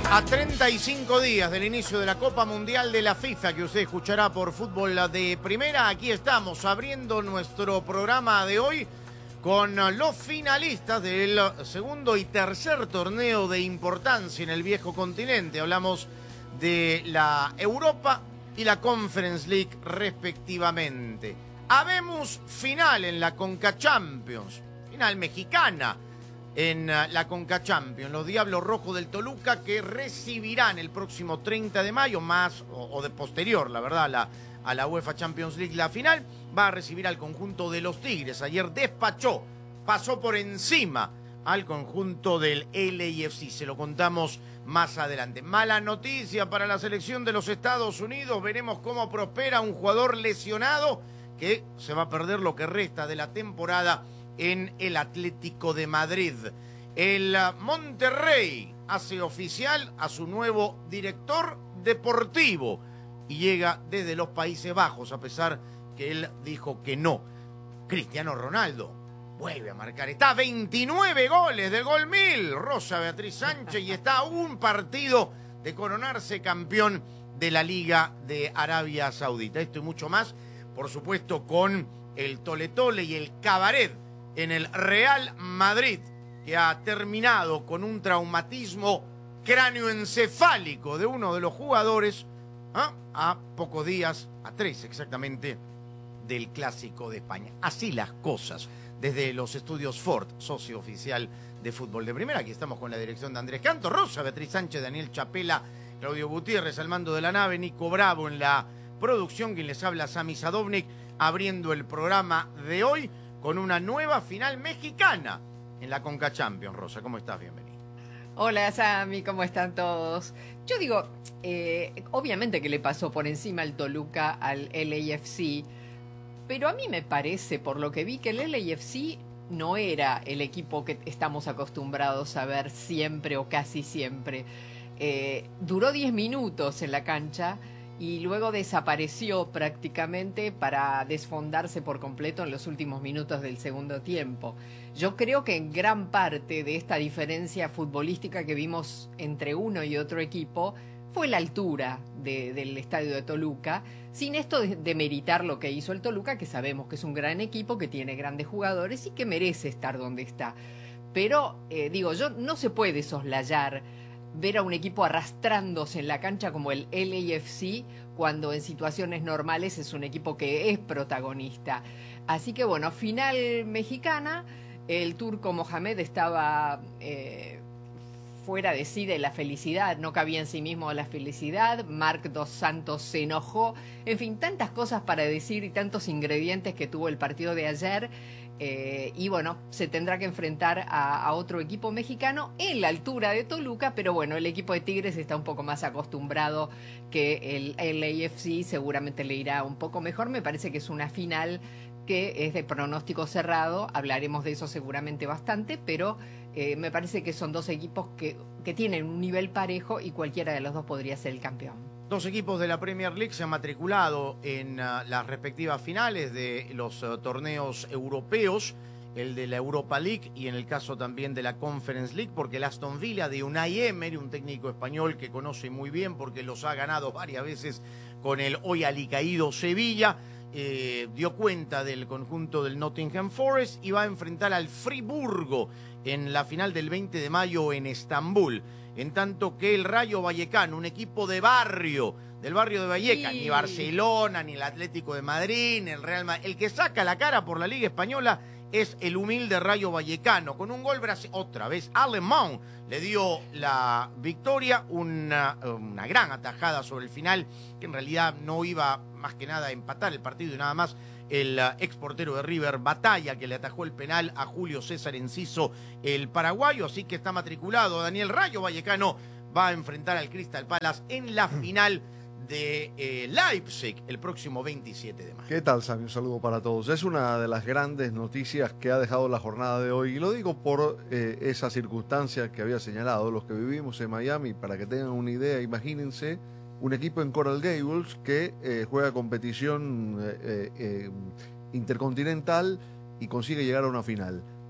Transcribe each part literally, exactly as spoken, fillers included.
A treinta y cinco días del inicio de la Copa Mundial de la FIFA, que usted escuchará por Fútbol de Primera, aquí estamos abriendo nuestro programa de hoy con los finalistas del segundo y tercer torneo de importancia en el viejo continente. Hablamos de la Europa y la Conference League respectivamente. Habemos final en la Conca Champions, final mexicana en la Conca Champions. Los Diablos Rojos del Toluca, que recibirán el próximo treinta de mayo, más o, o de posterior, la verdad, la, a la UEFA Champions League, la final, va a recibir al conjunto de los Tigres. Ayer despachó, pasó por encima al conjunto del L A F C. Se lo contamos más adelante. Mala noticia para la selección de los Estados Unidos. Veremos cómo prospera un jugador lesionado que se va a perder lo que resta de la temporada en el Atlético de Madrid. El Monterrey hace oficial a su nuevo director deportivo y llega desde los Países Bajos, a pesar que él dijo que no. Cristiano Ronaldo vuelve a marcar. Está a veintinueve goles del gol mil, Rosa Beatriz Sánchez, y está a un partido de coronarse campeón de la Liga de Arabia Saudita. Esto y mucho más, por supuesto, con el tole tole y el cabaret en el Real Madrid, que ha terminado con un traumatismo cráneoencefálico de uno de los jugadores, ¿eh? a pocos días, a tres exactamente, del Clásico de España. Así las cosas. Desde los estudios Ford, socio oficial de Fútbol de Primera, aquí estamos con la dirección de Andrés Canto, Rosa Beatriz Sánchez, Daniel Chapela, Claudio Gutiérrez al mando de la nave, Nico Bravo en la producción, quien les habla, Sami Sadovnik, abriendo el programa de hoy con una nueva final mexicana en la Conca Champions. Rosa, ¿cómo estás? Bienvenida. Hola, Sami, ¿cómo están todos? Yo digo, eh, obviamente que le pasó por encima el Toluca al L A F C, pero a mí me parece, por lo que vi, que el L A F C no era el equipo que estamos acostumbrados a ver siempre o casi siempre. Eh, duró diez minutos en la cancha y luego desapareció prácticamente para desfondarse por completo en los últimos minutos del segundo tiempo. Yo creo que en gran parte de esta diferencia futbolística que vimos entre uno y otro equipo fue la altura de, del estadio de Toluca, sin esto de, de meritar lo que hizo el Toluca, que sabemos que es un gran equipo, que tiene grandes jugadores y que merece estar donde está. Pero, eh, digo, yo no se puede soslayar ver a un equipo arrastrándose en la cancha como el L A F C, cuando en situaciones normales es un equipo que es protagonista. Así que bueno, final mexicana, el turco Mohamed estaba eh, fuera de sí de la felicidad, no cabía en sí mismo la felicidad, Marc Dos Santos se enojó, en fin, tantas cosas para decir y tantos ingredientes que tuvo el partido de ayer. Eh, y bueno, se tendrá que enfrentar a, a otro equipo mexicano en la altura de Toluca, pero bueno, el equipo de Tigres está un poco más acostumbrado que el L A F C, seguramente le irá un poco mejor. Me parece que es una final que es de pronóstico cerrado, hablaremos de eso seguramente bastante, pero eh, me parece que son dos equipos que, que tienen un nivel parejo y cualquiera de los dos podría ser el campeón. Dos equipos de la Premier League se han matriculado en uh, las respectivas finales de los uh, torneos europeos, el de la Europa League y en el caso también de la Conference League, porque el Aston Villa de Unai Emery, un técnico español que conoce muy bien porque los ha ganado varias veces con el hoy alicaído Sevilla, eh, dio cuenta del conjunto del Nottingham Forest y va a enfrentar al Friburgo en la final del veinte de mayo en Estambul. En tanto que el Rayo Vallecano, un equipo de barrio, del barrio de Vallecas, sí. Ni Barcelona, ni el Atlético de Madrid, ni el Real Madrid. El que saca la cara por la Liga Española es el humilde Rayo Vallecano. Con un gol brasileño, otra vez, Alemán le dio la victoria, una, una gran atajada sobre el final, que en realidad no iba más que nada a empatar el partido y nada más. El uh, ex portero de River, Batalla, que le atajó el penal a Julio César Enciso, el paraguayo, así que está matriculado Daniel. Rayo Vallecano va a enfrentar al Crystal Palace en la final de eh, Leipzig el próximo veintisiete de mayo. ¿Qué tal, Sami? Un saludo para todos. Es una de las grandes noticias que ha dejado la jornada de hoy, y lo digo por eh, esa circunstancia que había señalado. Los que vivimos en Miami, para que tengan una idea, imagínense un equipo en Coral Gables que eh, juega competición eh, eh, intercontinental y consigue llegar a una final.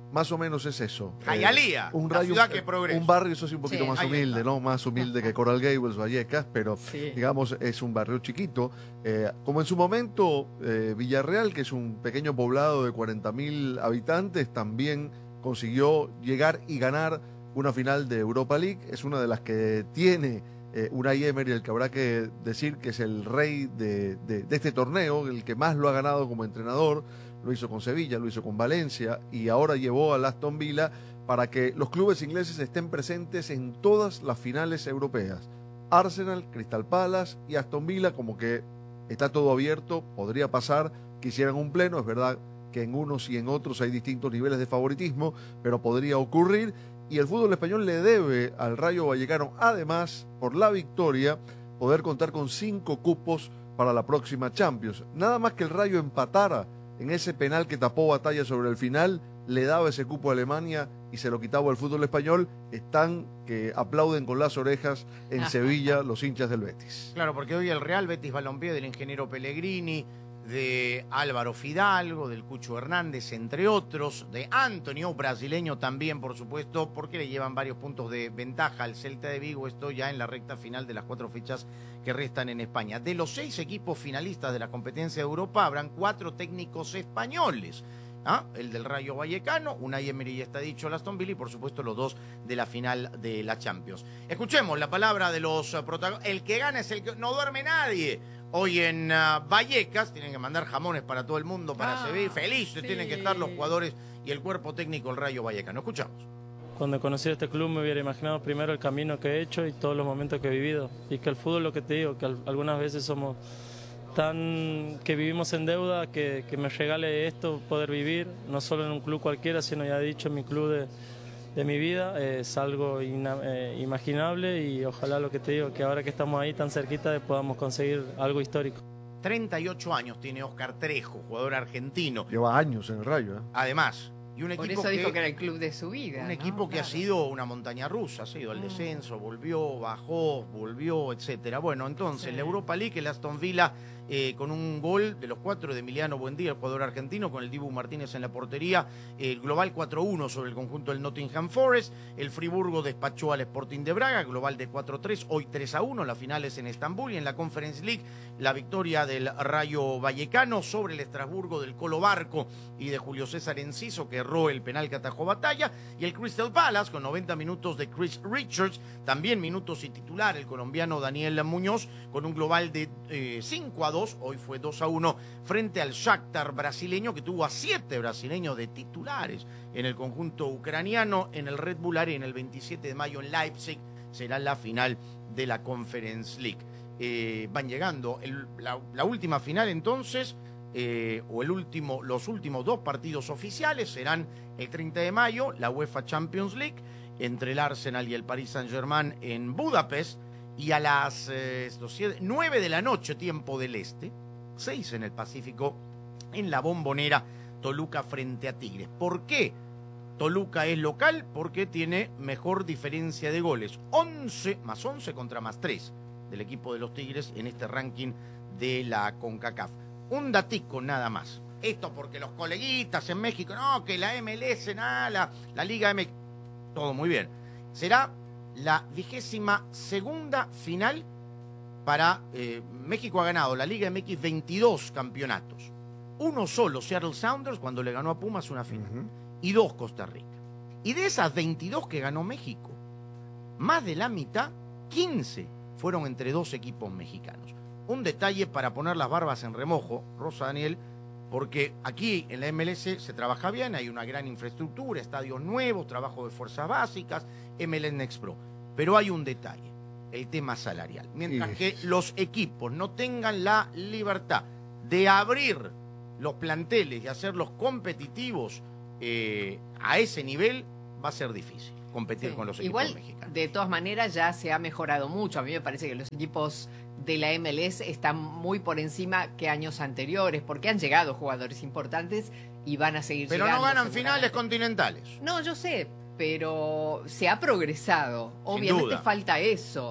más o menos es eso. Hialeah, eh, un la rayo, ciudad que progresa. Un barrio, eso sí, un poquito Sí, más ahí humilde, está. ¿no? Más humilde que Coral Gables, Vallecas, pero Sí. digamos es un barrio chiquito. Eh, como en su momento eh, Villarreal, que es un pequeño poblado de cuarenta mil habitantes, también consiguió llegar y ganar una final de Europa League. Es una de las que tiene eh, Unai Emery, el que habrá que decir que es el rey de, de, de este torneo, el que más lo ha ganado como entrenador. Lo hizo con Sevilla, lo hizo con Valencia y ahora llevó al Aston Villa para que los clubes ingleses estén presentes en todas las finales europeas. Arsenal, Crystal Palace y Aston Villa, como que está todo abierto, podría pasar que hicieran un pleno. Es verdad que en unos y en otros hay distintos niveles de favoritismo, pero podría ocurrir. Y el fútbol español le debe al Rayo Vallecano, además, por la victoria, poder contar con cinco cupos para la próxima Champions. Nada más que el Rayo empatara en ese penal que tapó batalla sobre el final, le daba ese cupo a Alemania y se lo quitaba al fútbol español. Están que aplauden con las orejas en Sevilla los hinchas del Betis. Claro, porque hoy el Real Betis Balompié del ingeniero Pellegrini, de Álvaro Fidalgo, del Cucho Hernández, entre otros, de Antonio, brasileño también, por supuesto, porque le llevan varios puntos de ventaja al Celta de Vigo, esto ya en la recta final de las cuatro fechas que restan en España. De los seis equipos finalistas de la competencia de Europa, habrán cuatro técnicos españoles. ¿Ah? El del Rayo Vallecano, Unai Emery ya está dicho, el Aston Villa y por supuesto los dos de la final de la Champions. Escuchemos la palabra de los uh, protagonistas. El que gana es el que no duerme nadie. Hoy en uh, Vallecas tienen que mandar jamones para todo el mundo, para Ah, Sevilla. Felices sí. tienen que estar los jugadores y el cuerpo técnico del Rayo Vallecano. Escuchamos. Cuando conocí este club me hubiera imaginado primero el camino que he hecho y todos los momentos que he vivido. Y que el fútbol, lo que te digo, que al- algunas veces somos tan que vivimos en deuda, que, que me regale esto, poder vivir, no solo en un club cualquiera, sino ya he dicho en mi club de, de mi vida, eh, es algo ina, eh, imaginable y ojalá, lo que te digo, que ahora que estamos ahí tan cerquita de podamos conseguir algo histórico. treinta y ocho años tiene Oscar Trejo, jugador argentino. Lleva años en el Rayo, ¿eh? Además, y un Por equipo eso que... dijo que era el club de su vida. Un ¿no? equipo que Claro. ha sido una montaña rusa, ha sido al Mm. descenso, volvió, bajó, volvió, etcétera. Bueno, entonces, Sí. la Europa League, el Aston Villa, eh, con un gol de los cuatro de Emiliano Buendía, el jugador argentino, con el Dibu Martínez en la portería, el global cuatro uno sobre el conjunto del Nottingham Forest. El Friburgo despachó al Sporting de Braga, global de cuatro tres, hoy tres a uno, las finales en Estambul. Y en la Conference League, la victoria del Rayo Vallecano sobre el Estrasburgo del Colo Barco y de Julio César Enciso, que erró el penal que atajó Batalla. Y el Crystal Palace, con noventa minutos de Chris Richards, también minutos y titular el colombiano Daniel Muñoz, con un global de eh, cinco a dos, hoy fue dos a uno, frente al Shakhtar brasileño, que tuvo a siete brasileños de titulares en el conjunto ucraniano. En el Red Bull Arena, el veintisiete de mayo en Leipzig, será la final de la Conference League. Eh, van llegando el, la, la última final entonces, eh, o el último, los últimos dos partidos oficiales serán el treinta de mayo, la UEFA Champions League, entre el Arsenal y el Paris Saint-Germain en Budapest, y a las eh, nueve de la noche, tiempo del este, seis en el Pacífico, en la Bombonera, Toluca frente a Tigres. ¿Por qué Toluca es local? Porque tiene mejor diferencia de goles, once más once contra más tres del equipo de los Tigres en este ranking de la CONCACAF. Un datico nada más. Esto porque los coleguitas en México, no, que la M L S, nada, la, la Liga M X, todo muy bien. Será la vigésima segunda final para eh, México. Ha ganado la Liga M X veintidós campeonatos. Uno solo, Seattle Sounders, cuando le ganó a Pumas una final. Uh-huh. Y dos, Costa Rica. Y de esas veintidós que ganó México, más de la mitad, quince, fueron entre dos equipos mexicanos. Un detalle para poner las barbas en remojo, Rosa Daniel, porque aquí en la M L S se trabaja bien, hay una gran infraestructura, estadios nuevos, trabajo de fuerzas básicas, M L S Next Pro. Pero hay un detalle, el tema salarial. Mientras sí. que los equipos no tengan la libertad de abrir los planteles y hacerlos competitivos eh, a ese nivel, va a ser difícil competir sí. con los equipos Igual, mexicanos. De todas maneras, ya se ha mejorado mucho. A mí me parece que los equipos de la M L S están muy por encima que años anteriores, porque han llegado jugadores importantes y van a seguir pero llegando. Pero no ganan finales continentales. No, yo sé, pero se ha progresado. Obviamente falta eso.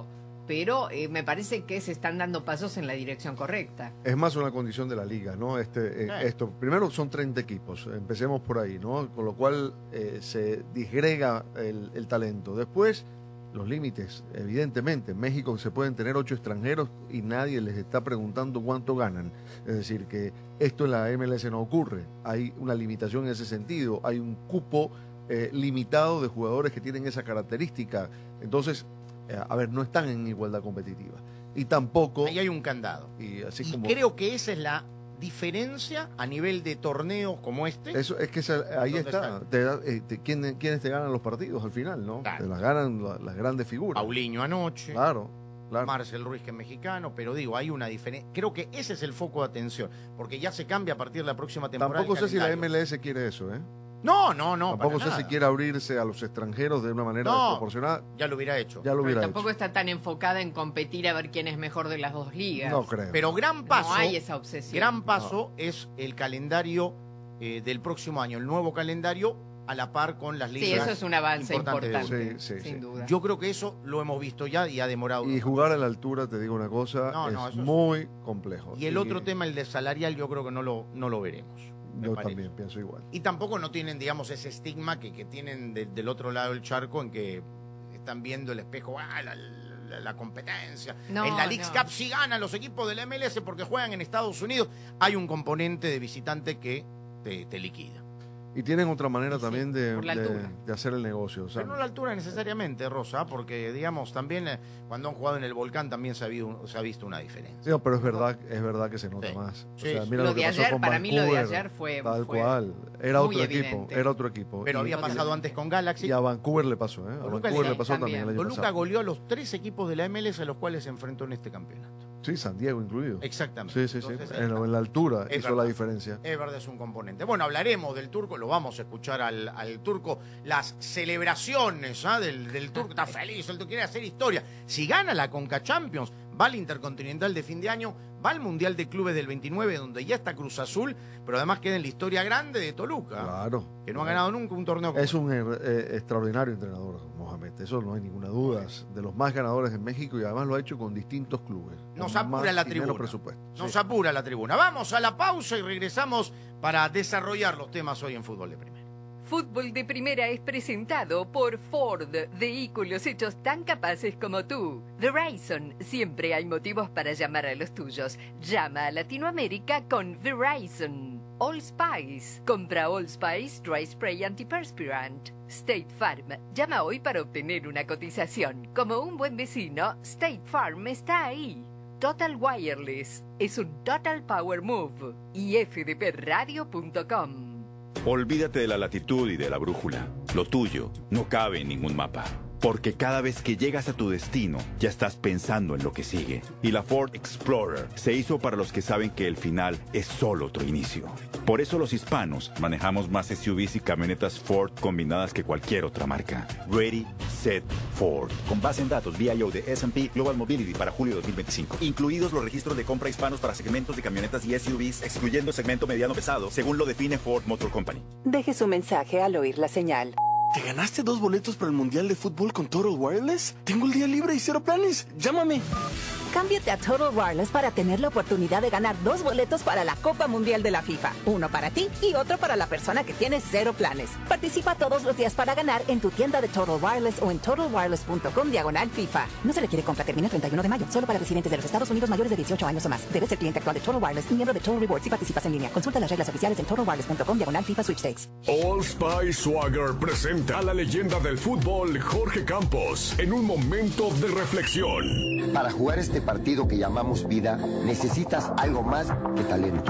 pero eh, me parece que se están dando pasos en la dirección correcta. Es más una condición de la liga, ¿no? Este, eh, Sí. Esto, primero son treinta equipos, empecemos por ahí, ¿no? Con lo cual eh, se disgrega el, el talento. Después, los límites, evidentemente. En México se pueden tener ocho extranjeros y nadie les está preguntando cuánto ganan. Es decir, que esto en la M L S no ocurre. Hay una limitación en ese sentido. Hay un cupo eh, limitado de jugadores que tienen esa característica. Entonces, eh, a ver, no están en igualdad competitiva. Y tampoco... Ahí hay un candado. Y así Y como... creo que esa es la diferencia a nivel de torneos como este. Eso es que se- ahí ¿Dónde está. están? Te da- eh, te- ¿quién- ¿Quiénes te ganan los partidos al final, no? Claro. Te las ganan la- las grandes figuras. Paulinho anoche. Claro, claro. Marcel Ruiz, que es mexicano, pero digo, hay una diferencia. Creo que ese es el foco de atención, porque ya se cambia a partir de la próxima temporada. Tampoco el sé si la calendario. M L S quiere eso, ¿eh? No, no, no. Tampoco para sé nada. si quiere abrirse a los extranjeros de una manera No. desproporcionada. Ya lo hubiera hecho. Ya lo Pero hubiera tampoco hecho. está tan enfocada en competir a ver quién es mejor de las dos ligas. No creo. Pero gran paso. No hay esa obsesión. Gran paso es el calendario eh, del próximo año, el nuevo calendario a la par con las Sí, ligas. eso es un avance importante de importante, Sí, sí, sin sí. duda. Yo creo que eso lo hemos visto ya y ha demorado. Y jugar a la altura, te digo una cosa, No, es no, eso es- muy complejo. Y el otro tema, el de salarial, yo creo que no lo, no lo veremos. me Yo parece. también pienso igual. Y tampoco no tienen, digamos, ese estigma que, que tienen de- del otro lado del charco en que están viendo el espejo, ah, la, la- la competencia. No, en la League no. Cup sí ganan los equipos de la M L S porque juegan en Estados Unidos. Hay un componente de visitante que te, te liquida. Y tienen otra manera Sí, también de, por la de- altura. de hacer el negocio. O sea, Pero no la altura necesariamente, Rosa, porque, digamos, también eh, cuando han jugado en el Volcán también se ha, habido- se ha visto una diferencia. sí, no, pero es verdad, es verdad que se nota Sí. más. O Sí, sea, sí. mira Lo lo que de pasó ayer, con para mí lo de Vancouver, ayer fue- tal fue cual. Era muy otro equipo, evidente. era otro equipo. Pero Y- había pasado antes con Galaxy. Y a Vancouver le pasó, ¿eh? A Toluca Vancouver sí, le pasó también, también. el año Toluca pasado. goleó a los tres equipos de la M L S a los cuales se enfrentó en este campeonato. Sí, San Diego incluido. Exactamente. Sí, sí, sí. Entonces, ahí En, está. en la altura Es hizo verdad. la diferencia. Es verdad, es un componente. Bueno, hablaremos del turco, lo vamos a escuchar al, al turco. Las celebraciones ¿ah? del, del turco, está feliz, el turco quiere hacer historia. Si gana la Conca Champions, va al Intercontinental de fin de año, va al Mundial de Clubes del veintinueve, donde ya está Cruz Azul, pero además queda en la historia grande de Toluca, Claro. que no ha ganado nunca un torneo como Es un eh, eh, extraordinario entrenador, Mohamed. Eso no hay ninguna duda. Es de los más ganadores en México y además lo ha hecho con distintos clubes. Nos con apura más la y menos tribuna. presupuesto. Nos Sí. apura la tribuna. Vamos a la pausa y regresamos para desarrollar los temas hoy en Fútbol de Primera. Fútbol de Primera es presentado por Ford, vehículos hechos tan capaces como tú. Verizon, siempre hay motivos para llamar a los tuyos. Llama a Latinoamérica con Verizon. All Spice, compra All Spice Dry Spray Antiperspirant. State Farm, llama hoy para obtener una cotización. Como un buen vecino, State Farm está ahí. Total Wireless, es un Total Power Move. Y f d p radio punto com. Olvídate de la latitud y de la brújula. Lo tuyo no cabe en ningún mapa. Porque cada vez que llegas a tu destino, ya estás pensando en lo que sigue. Y la Ford Explorer se hizo para los que saben que el final es solo otro inicio. Por eso los hispanos manejamos más S U Vs y camionetas Ford combinadas que cualquier otra marca. Ready, Set, Ford. Con base en datos V I O de S and P Global Mobility para julio de dos mil veinticinco. Incluidos los registros de compra hispanos para segmentos de camionetas y S U Vs, excluyendo segmento mediano pesado, según lo define Ford Motor Company. Deje su mensaje al oír la señal. ¿Te ganaste dos boletos para el Mundial de Fútbol con Total Wireless? Tengo el día libre y cero planes. Llámame. Cámbiate a Total Wireless para tener la oportunidad de ganar dos boletos para la Copa Mundial de la FIFA. Uno para ti y otro para la persona que tiene cero planes. Participa todos los días para ganar en tu tienda de Total Wireless o en total wireless punto com diagonal FIFA. No se requiere compra, termina el treinta y uno de mayo. Solo para residentes de los Estados Unidos mayores de dieciocho años o más. Debes ser cliente actual de Total Wireless y miembro de Total Rewards si participas en línea. Consulta las reglas oficiales en total wireless punto com diagonal FIFA Sweepstakes. All Spice Swagger presenta a la leyenda del fútbol, Jorge Campos, en un momento de reflexión. Para jugar este partido que llamamos vida, necesitas algo más que talento.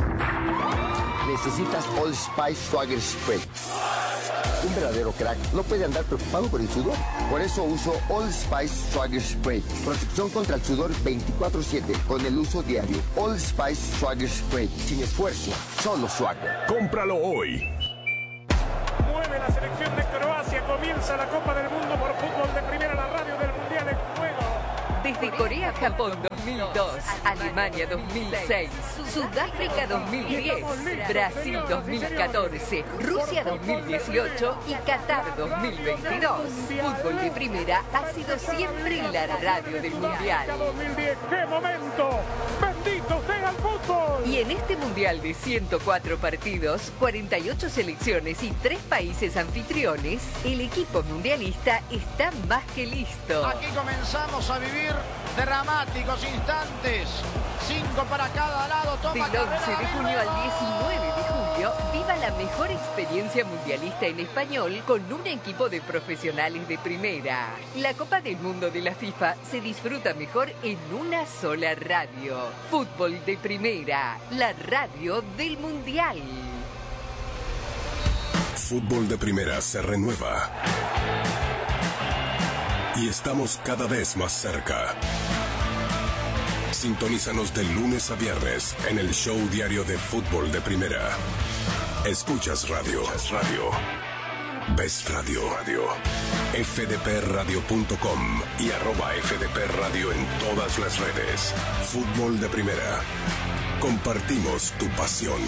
Necesitas All Spice Swagger Spray. Un verdadero crack no puede andar preocupado por el sudor. Por eso uso All Spice Swagger Spray. Protección contra el sudor veinticuatro siete con el uso diario. All Spice Swagger Spray. Sin esfuerzo, solo Swagger. Cómpralo hoy. Mueve la selección de Croacia. Comienza la Copa del Mundo por Fútbol de Primera, la radio del Mundial en juego. Desde Corea, Japón dos mil mil dos, Alemania dos mil seis, Sudáfrica dos mil diez, Brasil dos mil catorce, Rusia dos mil dieciocho y Qatar dos mil veintidós. Fútbol de Primera ha sido siempre la radio del Mundial. dos mil diez, ¡qué momento! ¡Bendito sea el fútbol! Y en este Mundial de ciento cuatro partidos, cuarenta y ocho selecciones y tres países anfitriones, el equipo mundialista está más que listo. Aquí comenzamos a vivir dramáticos instantes. Cinco para cada lado. Toma Del once de junio al diecinueve de julio, viva la mejor experiencia mundialista en español con un equipo de profesionales de primera. La Copa del Mundo de la FIFA se disfruta mejor en una sola radio. Fútbol de Primera, la radio del Mundial. Fútbol de Primera se renueva. Y estamos cada vez más cerca. Sintonízanos de lunes a viernes en el show diario de Fútbol de Primera. Escuchas radio. radio. Ves radio. radio. f d p radio punto com y arroba F D P Radio en todas las redes. Fútbol de Primera. Compartimos tu pasión.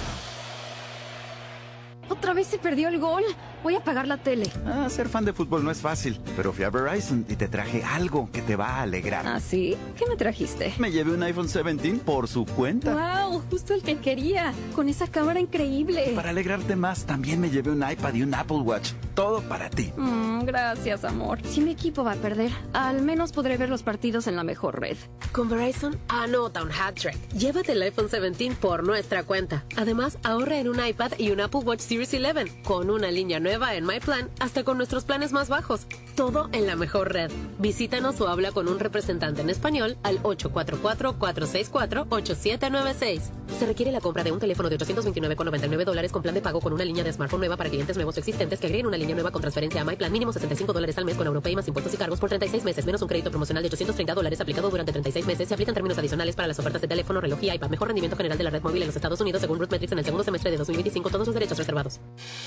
¿Otra vez se perdió el gol? Voy a apagar la tele. Ah, ser fan de fútbol no es fácil, pero fui a Verizon y te traje algo que te va a alegrar. ¿Ah, sí? ¿Qué me trajiste? Me llevé un iPhone diecisiete por su cuenta. ¡Wow! Justo el que quería. Con esa cámara increíble. Para alegrarte más, también me llevé un iPad y un Apple Watch. Todo para ti. Mm, gracias, amor. Si mi equipo va a perder, al menos podré ver los partidos en la mejor red. Con Verizon, anota un hat-trick. Llévate el iPhone diecisiete por nuestra cuenta. Además, ahorra en un iPad y un Apple Watch Series once con una línea nueva en My Plan, hasta con nuestros planes más bajos. Todo en la mejor red. Visítanos o habla con un representante en español al ocho cuatro cuatro, cuatro seis cuatro, ocho siete nueve seis. Se requiere la compra de un teléfono de ochocientos veintinueve con noventa y nueve dólares con plan de pago con una línea de smartphone nueva para clientes nuevos o existentes que agreguen una línea nueva con transferencia a My Plan. Mínimo sesenta y cinco dólares al mes con Europay más impuestos y cargos por treinta y seis meses, menos un crédito promocional de ochocientos treinta dólares aplicado durante treinta y seis meses. Se aplican términos adicionales para las ofertas de teléfono, reloj y iPad. Mejor rendimiento general de la red móvil en los Estados Unidos según RootMetrics en el segundo semestre de dos mil veinticinco. Todos los derechos reservados.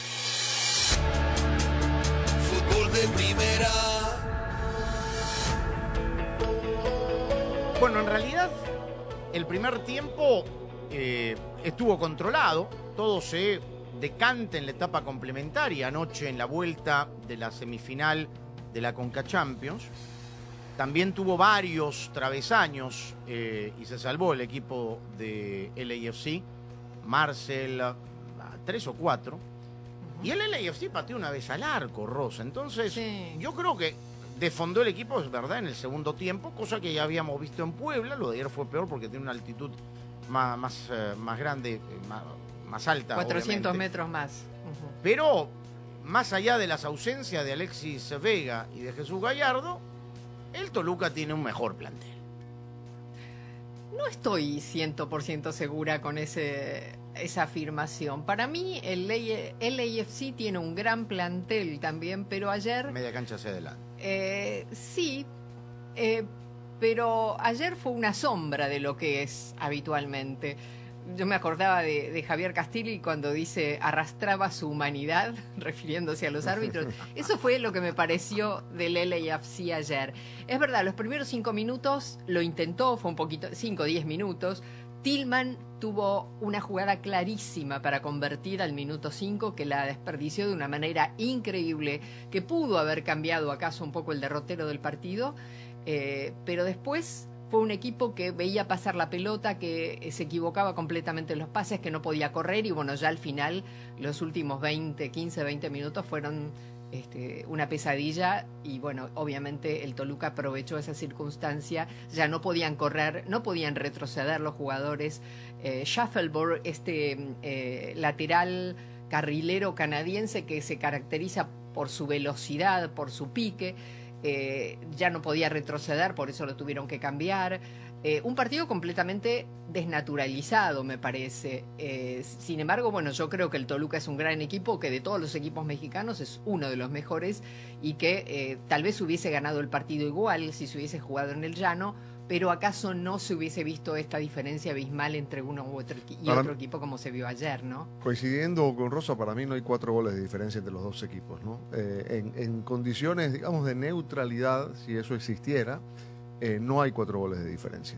Fútbol de Primera. Bueno, en realidad, el primer tiempo eh, estuvo controlado. Todo se decanta en la etapa complementaria. Anoche en la vuelta de la semifinal de la Conca Champions. También tuvo varios travesaños eh, y se salvó el equipo de L A F C. Marcel, a tres o cuatro. Y el L A F C pateó una vez al arco, Rosa. Entonces, sí. Yo creo que desfondó el equipo, es verdad, en el segundo tiempo, cosa que ya habíamos visto en Puebla. Lo de ayer fue peor porque tiene una altitud más, más, eh, más grande, más, más alta. cuatrocientos obviamente. metros más. Uh-huh. Pero, más allá de las ausencias de Alexis Vega y de Jesús Gallardo, el Toluca tiene un mejor plantel. No estoy cien por ciento segura con ese, esa afirmación. Para mí, el L A F C tiene un gran plantel también, pero ayer... Media cancha hacia adelante. Eh, sí, eh, pero ayer fue una sombra de lo que es habitualmente. Yo me acordaba de, de Javier Castilli cuando dice arrastraba su humanidad, refiriéndose a los árbitros. Eso fue lo que me pareció del L A F C ayer. Es verdad, los primeros cinco minutos lo intentó, fue un poquito, cinco o diez minutos. Tillman tuvo una jugada clarísima para convertir al minuto cinco, que la desperdició de una manera increíble, que pudo haber cambiado acaso un poco el derrotero del partido, eh, pero después... Fue un equipo que veía pasar la pelota, que se equivocaba completamente en los pases, que no podía correr y bueno, ya al final los últimos veinte, quince, veinte minutos fueron este, una pesadilla y bueno, obviamente el Toluca aprovechó esa circunstancia, ya no podían correr, no podían retroceder los jugadores. Eh, Shuffleboard, este eh, lateral carrilero canadiense que se caracteriza por su velocidad, por su pique, Eh, ya no podía retroceder, por eso lo tuvieron que cambiar. Eh, un partido completamente desnaturalizado, me parece. Eh, sin embargo, bueno, yo creo que el Toluca es un gran equipo, que de todos los equipos mexicanos es uno de los mejores y que eh, tal vez hubiese ganado el partido igual si se hubiese jugado en el llano, pero acaso no se hubiese visto esta diferencia abismal entre uno u otro y para otro equipo como se vio ayer, ¿no? Coincidiendo con Rosa, para mí no hay cuatro goles de diferencia entre los dos equipos, ¿no? Eh, en, en condiciones, digamos, de neutralidad, si eso existiera, eh, no hay cuatro goles de diferencia.